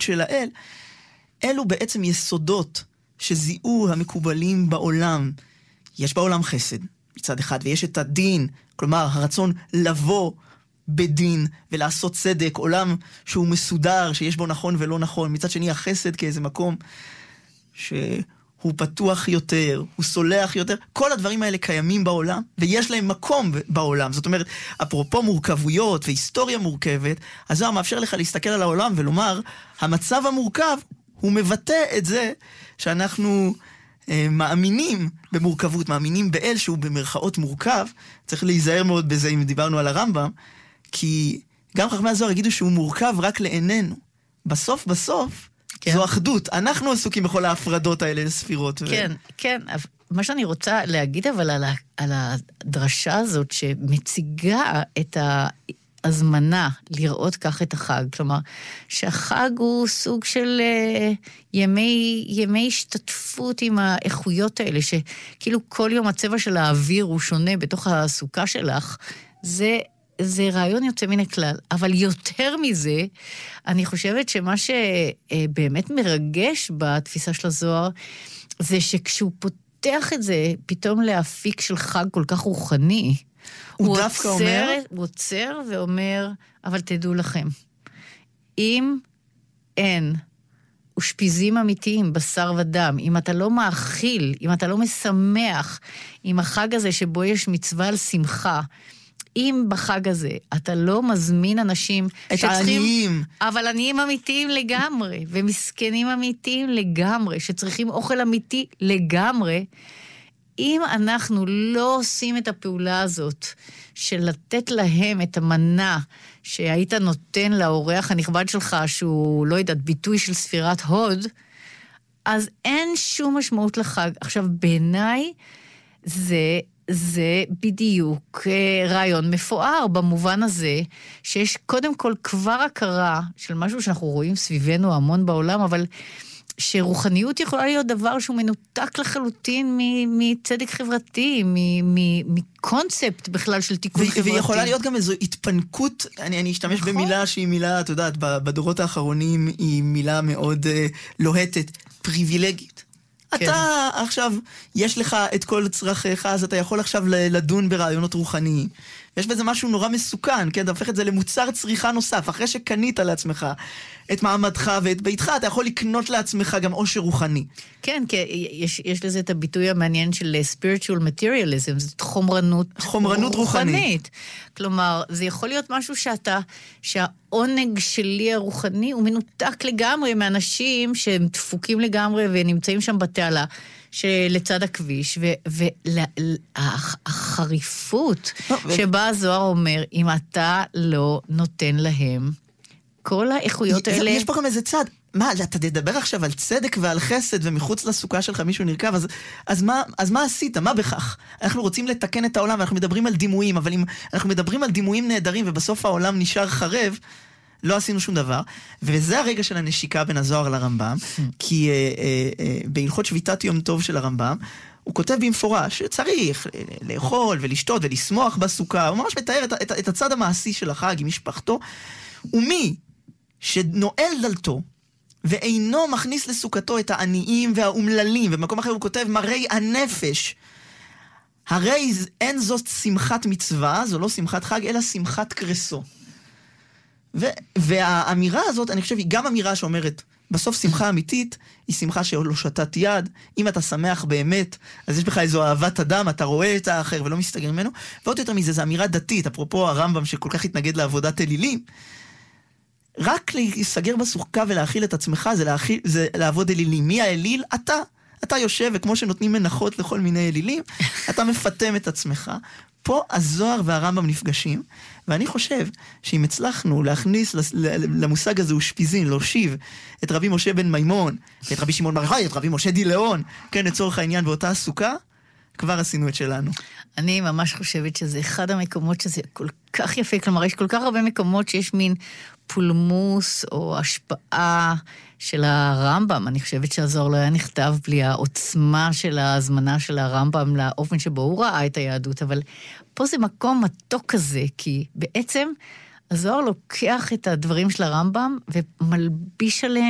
של האל, אלו בעצם יסודות שזיהו המקובלים בעולם. יש בעולם חסד מצד אחד, ויש את הדין, כלומר הרצון לבוא בדין ולעשות צדק, עולם שהוא מסודר, שיש בו נכון ולא נכון. מצד שני החסד כאיזה מקום שהוא פתוח יותר, הוא סולח יותר. כל הדברים האלה קיימים בעולם, ויש להם מקום בעולם. זאת אומרת, אפרופו מורכבויות והיסטוריה מורכבת, אז זה מאפשר לך להסתכל על העולם ולומר, המצב המורכב הוא מבטא את זה שאנחנו מאמינים במורכבות, מאמינים באל שהוא במרכאות מורכב. צריך להיזהר מאוד בזה אם דיברנו על הרמב"ם, כי גם חכמי הזוהר יגידו שהוא מורכב רק לעינינו. בסוף, כן. זו אחדות. אנחנו עסוקים בכל ההפרדות האלה לספירות. כן, כן. מה שאני רוצה להגיד אבל על הדרשה הזאת שמציגה את ההזמנה לראות כך את החג. כלומר, שהחג הוא סוג של ימי השתתפות עם האיכויות האלה, שכאילו כל יום הצבע של האוויר הוא שונה בתוך הסוכה שלך. זה רעיון יוצא מן הכלל, אבל יותר מזה, אני חושבת שמה שבאמת מרגש בתפיסה של הזוהר, זה שכשהוא פותח את זה, פתאום להפיק של חג כל כך רוחני, הוא דווקא אומר? הוא עוצר ואומר, אבל תדעו לכם, אם אין ושפיזים אמיתיים, בשר ודם, אם אתה לא מאכיל, אם אתה לא משמח, עם החג הזה שבו יש מצווה על שמחה, אם בחג הזה אתה לא מזמין אנשים את העניים, אבל עניים אמיתיים לגמרי, ומסכנים אמיתיים לגמרי, שצריכים אוכל אמיתי לגמרי, אם אנחנו לא עושים את הפעולה הזאת, של לתת להם את המנה שהיית נותן לאורח הנכבד שלך, שהוא לא יודעת, ביטוי של ספירת הוד, אז אין שום משמעות לחג. עכשיו, בעיניי זה בדיוק רעיון מפואר במובן הזה, שיש קודם כל כבר הכרה של משהו שאנחנו רואים סביבנו המון בעולם, אבל שרוחניות יכולה להיות דבר שהוא מנותק לחלוטין מצדק חברתי, מקונספט בכלל של תיקון חברתי. ויכולה להיות גם איזו התפנקות, אני אשתמש במילה שהיא מילה, אתה יודעת, בדורות האחרונים היא מילה מאוד לוהטת, פריבילגית. אתה עכשיו, יש לך את כל צרכיך, אז אתה יכול עכשיו לדון ברעיונות רוחניים. יש בזה משהו נורא מסוכן, כן? אתה הופך את זה למוצר צריכה נוסף. אחרי שקנית לעצמך את מעמדך ואת ביתך, אתה יכול לקנות לעצמך גם עושר רוחני. כן, כי יש לזה את הביטוי המעניין של spiritual materialism, זאת חומרנות רוחנית. כלומר, זה יכול להיות משהו שהעונג שלי הרוחני הוא מנותק לגמרי מאנשים שהם דפוקים לגמרי ונמצאים שם בתעלה. שלצד הכביש, והחריפות שבה הזוהר אומר, אם אתה לא נותן להם, כל האיכויות האלה... יש פה גם איזה צד. מה, אתה תדבר עכשיו על צדק ועל חסד, ומחוץ לסוכה שלך מישהו נרכב, אז מה עשית? מה בכך? אנחנו רוצים לתקן את העולם, ואנחנו מדברים על דימויים, אבל אם אנחנו מדברים על דימויים נהדרים, ובסוף העולם נשאר חרב, לא עשינו שום דבר, וזה הרגע של הנשיקה בין הזוהר לרמב"ם, כי בהלכות שביתת יום טוב של הרמב"ם, הוא כותב במפורש שצריך לאכול ולשתות ולשמוח בסוכה, הוא ממש מתאר את הצד המעשי של החג עם משפחתו, ומי שנועל דלתו, ואינו מכניס לסוכתו את העניים והאומללים, ובמקום אחר הוא כותב מראי הנפש, הרי אין זאת שמחת מצווה, זו לא שמחת חג, אלא שמחת קרסו. והאמירה הזאת, אני חושב, היא גם אמירה שאומרת, בסוף שמחה אמיתית, היא שמחה שלא שתת יד. אם אתה שמח באמת, אז יש בך איזו אהבת אדם, אתה רואה את האחר ולא מסתגר ממנו. ועוד יותר מזה, זו אמירה דתית, אפרופו הרמב"ם שכל כך התנגד לעבודת אלילים. רק להיסגר בסוכה ולהאכיל את עצמך, זה לעבוד אלילים. מי האליל? אתה יושב, וכמו שנותנים מנחות לכל מיני אלילים, אתה מפתם את עצמך. פה הזוהר והרמב"ם נפגשים, ואני חושב שאם הצלחנו להכניס למושג הזה ושפיזין, להושיב את רבי משה בן מימון, את רבי שמעון בר יוחאי, את רבי משה דילאון, כן, לצורך העניין באותה הסוכה, כבר עשינו את שלנו. אני ממש חושבת שזה אחד המקומות שזה כל כך יפה, כלומר יש כל כך הרבה מקומות שיש מין פולמוס או השפעה של הרמב"ם. אני חושבת שהזוהר לא היה נכתב בלי העוצמה של ההזמנה של הרמב"ם לאופן שבו הוא ראה את היהדות, אבל פה זה מקום מתוק כזה, כי בעצם הזוהר לוקח את הדברים של הרמב"ם ומלביש עליהם